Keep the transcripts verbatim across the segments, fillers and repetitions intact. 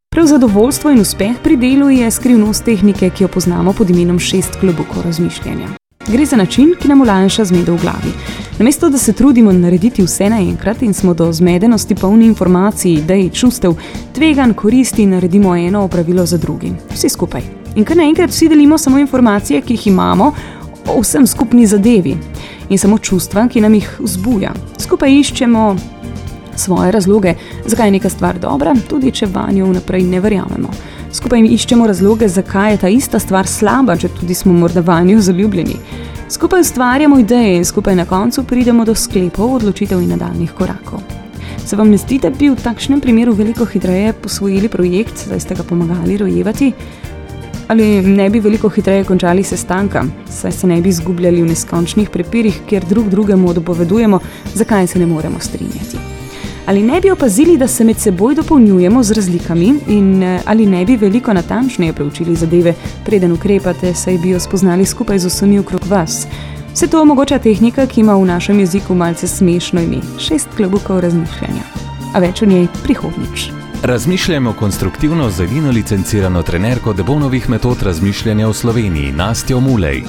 Prav zadovoljstvo in uspeh pri delu je skrivnost tehnike, ki jo poznamo pod imenom šest klobukov razmišljanja. Gre za način, ki nam olajša zmedo v glavi. Namesto, da se trudimo narediti vse naenkrat in smo do zmedenosti polni informacij, idej, čustev, tveganj, koristi, naredimo eno opravilo za drugim. Vsi skupaj. In kar naenkrat vsi delimo samo informacije, ki jih imamo o vsem skupni zadevi. In samo čustva, ki nam jih vzbuja. Skupaj iščemo svoje razloge, zakaj je neka stvar dobra, tudi če vanjo vnaprej ne verjamemo. Skupaj iščemo razloge, zakaj je ta ista stvar slaba, če tudi smo morda vanjo zaljubljeni. Skupaj ustvarjamo ideje in skupaj na koncu pridemo do sklepov, odločitev in nadaljnjih korakov. Se vam ne zdi, da bi v takšnem primeru veliko hitreje posvojili projekt, da ste ga pomagali rojevati? Ali ne bi veliko hitreje končali sestanka, saj se ne bi izgubljali v neskončnih prepirih, kjer drug drugemu dopovedujemo, zakaj se ne moremo strinjati? Ali ne bi opazili, da se med seboj dopolnjujemo z razlikami in ali ne bi veliko natančneje preučili zadeve, preden ukrepate, saj bi jo spoznali skupaj z vsemi okrog vas? Vse to omogoča tehnika, ki ima v našem jeziku malce smešno ime, šest klobukov razmišljanja. A več o njej prihodnjič. Razmišljamo konstruktivno z edino licencirano trenerko Debonovih metod razmišljanja v Sloveniji, Nastjo Mulej.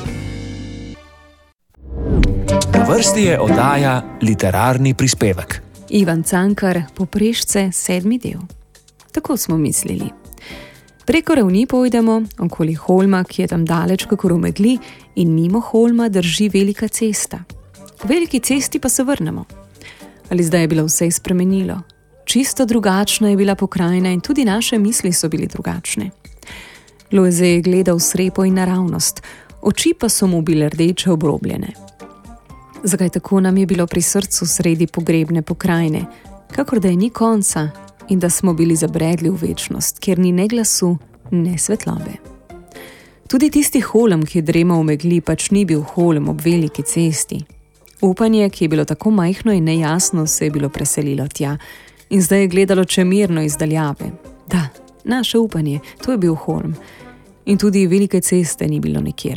Na vrsti je oddaja Literarni prispevek. Ivan Cankar, Poprešce, sedmi del. Tako smo mislili. Preko ravni pojdemo, okoli holma, ki je tam daleč kakor v megli, in mimo holma drži velika cesta. Po veliki cesti pa se vrnemo. Ali zdaj je bilo vse spremenilo? Čisto drugačna je bila pokrajina in tudi naše misli so bili drugačne. Lojze je gledal srepo in naravnost, oči pa so mu bile rdeče obrobljene. Zakaj tako nam je bilo pri srcu sredi pogrebne pokrajine, kakor da je ni konca in da smo bili zabredli v večnost, kjer ni ne glasu, ne svetlobe. Tudi tisti holm, ki je dremal v megli, pač ni bil holm ob veliki cesti. Upanje, ki je bilo tako majhno in nejasno, se je bilo preselilo tja in zdaj je gledalo čemerno iz daljave. Da, naše upanje, to je bil holm. In tudi velike ceste ni bilo nikjer.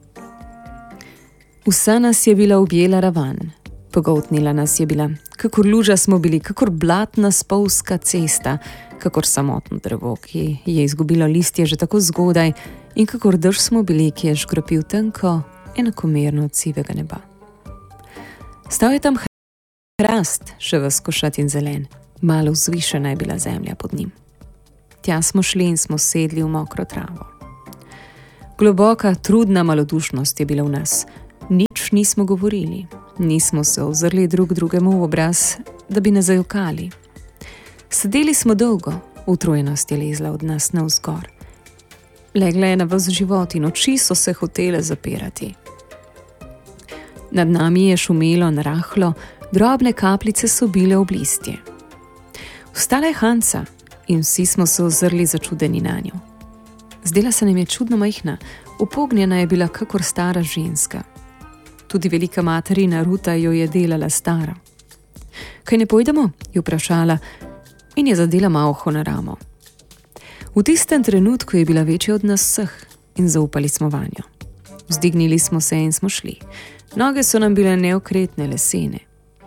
Vsa nas je bila objela ravan, pogoltnila nas je bila, kakor luža smo bili, kakor blatna spolzka cesta, kakor samotno drevo, ki je izgubilo listje že tako zgodaj in kakor drž smo bili, ki je škropil tenko, enakomerno od sivega neba. Stal je tam hrast, še ves košat in zelen, malo vzvišena je bila zemlja pod njim. Tja smo šli in smo sedli v mokro travo. Globoka, trudna malodušnost je bila v nas. Nič nismo govorili, nismo se ozrli drug drugemu v obraz, da bi ne zajokali. Sedeli smo dolgo, utrujenost je lezla od nas navzgor. Legla je na ves život in oči so se hotele zapirati. Nad nami je šumelo narahlo, drobne kapljice so bile ob listje. Vstala je Hanca in vsi smo se ozrli začudeni nanjo. Zdela se nam je čudno majhna, upognjena je bila kakor stara ženska. Tudi velika materina Ruta jo je delala stara. Kaj ne pojdemo? Je vprašala in je zadela malho na ramo. V tistem trenutku je bila večja od nas vseh in zaupali smo vanjo. Vzdignili smo se in smo šli. Noge so nam bile neokretne, lesene.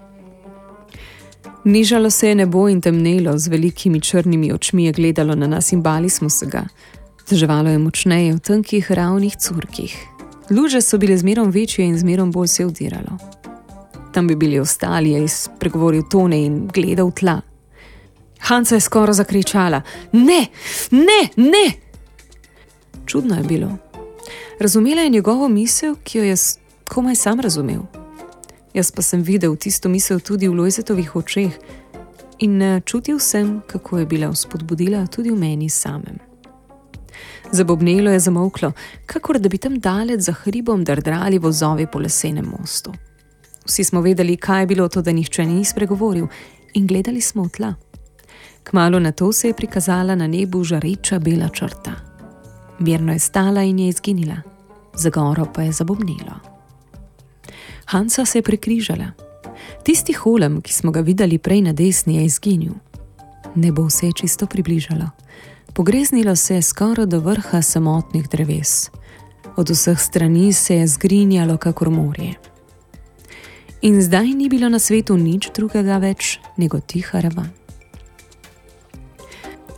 Nižalo se je nebo in temnelo, z velikimi črnimi očmi je gledalo na nas in bali smo se ga. Deževalo je močneje v tenkih ravnih curkih. Luže so bile zmerom večje in zmerom bolj se vdiralo. Tam bi bili ostali, je spregovoril Tone in gledal tla. Hanca je skoraj zakričala: Ne, ne, ne! Čudno je bilo. Razumela je njegovo misel, ki jo je komaj sam razumel. Jaz pa sem videl tisto misel tudi v Lojzetovih očeh in čutil sem, kako je bila vzpodbudila tudi v meni samem. Zabobnelo je zamolklo, kakor da bi tam daleč za hribom drdrali vozovi po lesenem mostu. Vsi smo vedeli, kaj je bilo to, da nihče ni spregovoril, in gledali smo v tla. Kmalu na to se je prikazala na nebu žareča bela črta. Mirno je stala in je izginila, za goro pa je zabobnelo. Hanca se je prekrižala. Tisti holm, ki smo ga videli prej na desni, je izginil. Nebo se je čisto približalo. Pogreznilo se je skoraj do vrha samotnih dreves. Od vseh strani se je zgrinjalo kakor morje. In zdaj ni bilo na svetu nič drugega več, nego tiha ravan.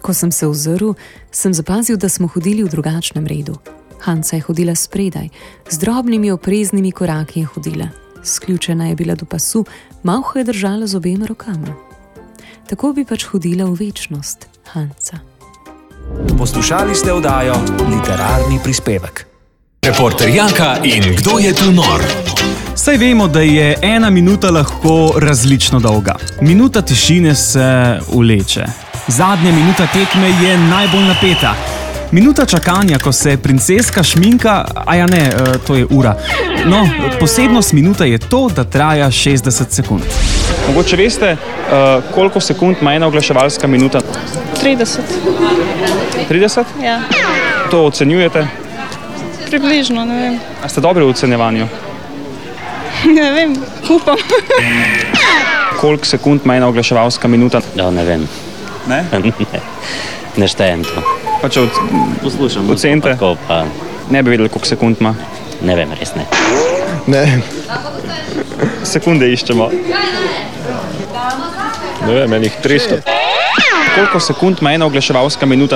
Ko sem se ozrl, sem zapazil, da smo hodili v drugačnem redu. Hanca je hodila spredaj, z drobnimi opreznimi koraki je hodila. Sključena je bila do pasu, malho je držala z obema rokama. Tako bi pač hodila v večnost, Hanca. Poslušali ste oddajo Literarni prispevek. Reporter Janka in Kdo je tu nor? Saj vemo, da je ena minuta lahko različno dolga. Minuta tišine se vleče. Zadnja minuta tekme je najbolj napeta. Minuta čakanja, ko se princeska šminka, a ja ne, to je ura. No, posebnost minute je to, da traja šestdeset sekund. Mogoče veste, koliko sekund ima ena oglaševalska minuta? trideset. trideset? Ja. To ocenjujete? Približno, ne vem. A ste dobri v ocenjevanju? Ne vem, upam. Koliko sekund ima ena oglaševalska minuta? Ja, ne vem. Ne? ne, ne štejem to. Pa če od... Poslušam, ocenite? tako pa... Ne bi vedeli, koliko sekund ima. Ne vem, res ne. Ne. Sekunde iščemo. Ne vem, enih tristo. Koliko sekund ima ena oglaševalska minuta?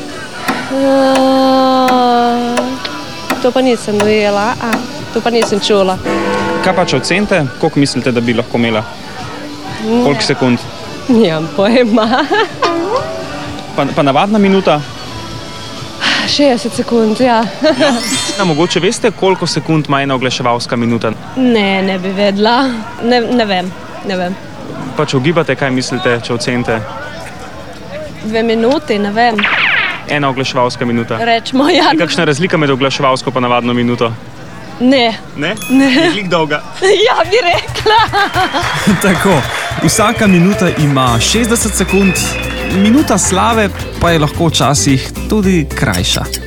Uh, to pa nisem dojela, a to pa nisem čula. Kaj pa če ocenite, koliko mislite, da bi lahko imela? Koliko sekund? Nimam pojma. Pa, pa navadna minuta? šestdeset sekund, ja. Na, mogoče veste, koliko sekund ima ena oglaševalska minuta? Ne, ne bi vedela. Ne, ne vem, ne vem. Pa če ugibate, kaj mislite, če ocenite? Dve minuti, ne vem. Ena oglaševalska minuta. Rečemo, ja. Je kakšna razlika med oglaševalsko pa navadno minuto? Ne. Ne? Ne. Je glik dolga. Ja, bi rekla. Tako, vsaka minuta ima šestdeset sekund, minuta slave pa je lahko včasih tudi krajša.